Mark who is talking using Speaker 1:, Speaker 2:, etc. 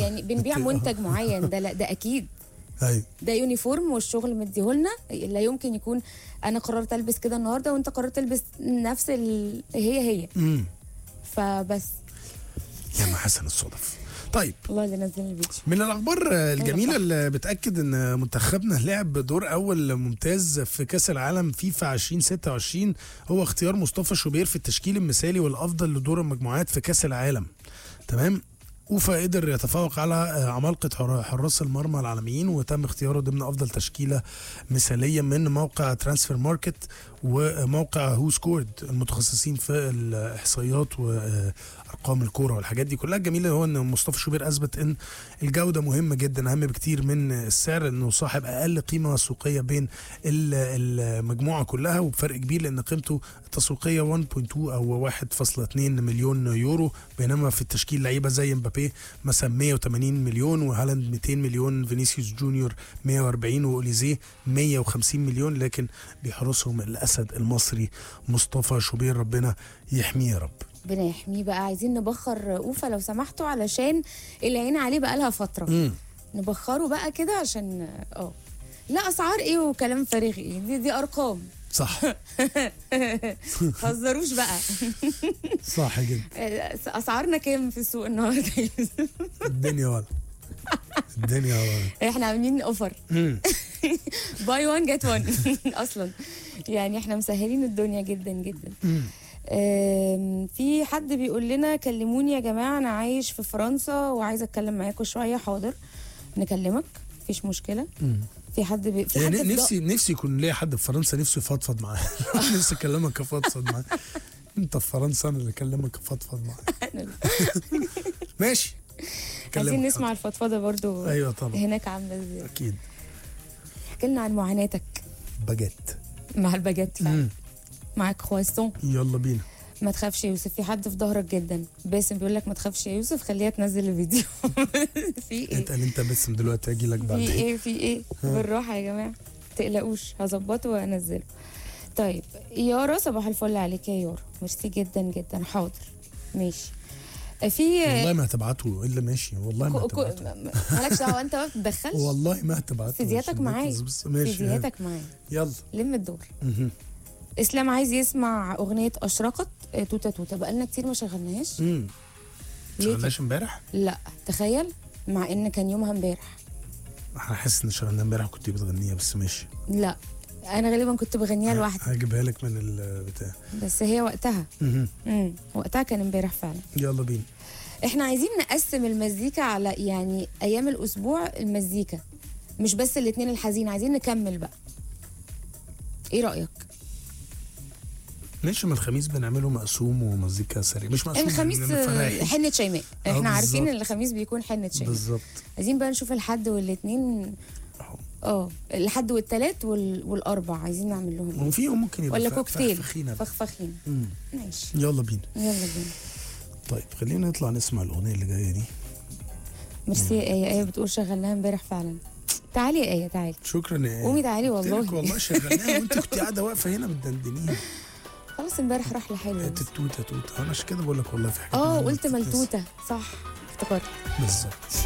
Speaker 1: يعني بنبيع منتج معين، ده لا ده اكيد
Speaker 2: ايوه
Speaker 1: ده يونيفورم والشغل مديهولنا، لا يمكن يكون انا قررت البس كده النهارده وانت قررت تلبس نفس هي فبس.
Speaker 2: يا ما حسن الصدف. طيب
Speaker 1: الله اللي نزل الفيديو.
Speaker 2: من الاخبار الجميله اللي بتاكد ان منتخبنا لعب دور اول ممتاز في كاس العالم فيفا 2026 هو اختيار مصطفى شوبير في التشكيل المثالي والافضل لدور المجموعات في كاس العالم. تمام. اوفا قدر يتفوق على عمالقه حراس المرمى العالميين وتم اختياره ضمن افضل تشكيله مثاليه من موقع ترانسفير ماركت وموقع هو سكورد المتخصصين في الاحصائيات وارقام الكوره والحاجات دي كلها. الجميل هو ان مصطفى شوبير اثبت ان الجوده مهمه جدا، اهم بكتير من السعر، انه صاحب اقل قيمه سوقيه بين المجموعه كلها وبفرق كبير، لان قيمته التسويقيه 1.2 او 1.2 مليون يورو، بينما في التشكيل لعيبه زي مبابي مثلا 180 مليون وهالاند 200 مليون، فينيسيوس جونيور 140 واوليزيه 150 مليون، لكن بيحرسهم الاسد المصري مصطفى شوبير، ربنا يحميه يا رب.
Speaker 1: ربنا يحميه. بقى عايزين نبخر اوفا لو سمحتوا علشان العين عليه بقى لها فتره. نبخره بقى كده عشان لا اسعار ايه وكلام فارغ ايه، دي ارقام
Speaker 2: صح.
Speaker 1: تهزروش بقى.
Speaker 2: صح جدا.
Speaker 1: اسعارنا كام في السوق النهارده؟
Speaker 2: الدنيا
Speaker 1: احنا عاملين اوفر باي 1 جيت 1 اصلا، يعني احنا مسهلين الدنيا جدا جدا. في حد بيقول لنا كلموني يا جماعه، انا عايش في فرنسا وعايزه اتكلم معاكم شويه. حاضر نكلمك مفيش مشكله. في حد في حد
Speaker 2: نفسي يكون ليا حد في فرنسا نفسي يفضفض معاه. نفسي اكلمك افضفض معاه. انت في فرنسا انا اللي اكلمك افضفض معاه. ماشي.
Speaker 1: عايزين نسمع الفضفضه برضو.
Speaker 2: ايوه طبعا.
Speaker 1: هناك عامله ازاي؟
Speaker 2: اكيد.
Speaker 1: احكي لنا عن معاناتك.
Speaker 2: باجيت.
Speaker 1: مع الباجيت مع كرواسون.
Speaker 2: يلا بينا.
Speaker 1: ما تخافش يا يوسف، في حد في ظهرك جدا. باسم بيقول لك ما تخافش يا يوسف، خليها تنزل الفيديو. في ايه؟
Speaker 2: انت باسم دلوقتي اجي لك بعد
Speaker 1: في ايه بالراحه يا جماعه، تقلقوش هظبطه وانزله. طيب يارا، صباح الفل عليك يا يارا، ميرسي جدا جدا. حاضر ماشي. في
Speaker 2: والله ما هتبعته الا ماشي، والله ما هتبعته.
Speaker 1: مالكش دعوه انت ما بتدخلش.
Speaker 2: والله ما هتبعته.
Speaker 1: سيدياتك معايا. سيدياتك معايا.
Speaker 2: يلا
Speaker 1: لم الدور. اسلام عايز يسمع اغنيه اشرقت توته توته، بقالنا كتير ما شغلناهاش.
Speaker 2: شغلناش امبارح؟
Speaker 1: لا تخيل، مع ان كان يومها امبارح.
Speaker 2: انا حاسس ان شغلناها امبارح كنت بتغنيها، بس ماشي.
Speaker 1: لا انا غالبا كنت بغنيها لوحدي.
Speaker 2: هجيبها لك من البتاع،
Speaker 1: بس هي وقتها وقتها كان امبارح فعلا.
Speaker 2: يلا بينا.
Speaker 1: احنا عايزين نقسم المزيكا على يعني ايام الاسبوع، المزيكا مش بس الاثنين الحزين، عايزين نكمل بقى. ايه رايك؟
Speaker 2: ماشي. ما الخميس بنعمله مقسوم ومزيكا سريع، مش مقسوم.
Speaker 1: الخميس حنة شيماء، احنا عارفين ان الخميس بيكون حنة شيماء
Speaker 2: بالظبط.
Speaker 1: عايزين بقى نشوف الحد والاثنين، الحد والثلاث والاربع عايزين نعمل لهم
Speaker 2: وفيهم ممكن يبقى
Speaker 1: ولا كوكتيل
Speaker 2: فخفخين.
Speaker 1: ماشي
Speaker 2: يلا بينا.
Speaker 1: بينا.
Speaker 2: طيب خلينا نطلع نسمع الاغنيه اللي جايه دي.
Speaker 1: ميرسي يا ايه بتقول شغلناها امبارح فعلا. تعالي يا ايه، تعالي.
Speaker 2: شكرا يا ايه.
Speaker 1: قومي تعالي والله.
Speaker 2: والله شغلناها وانت كنت قاعده واقفه هنا بتدندنيها.
Speaker 1: خلاص امبارح راح لحاله.
Speaker 2: التوته انا عشان كده بقول لك والله في حاجه.
Speaker 1: قلت ملتوته صح، افتكرت
Speaker 2: بالظبط.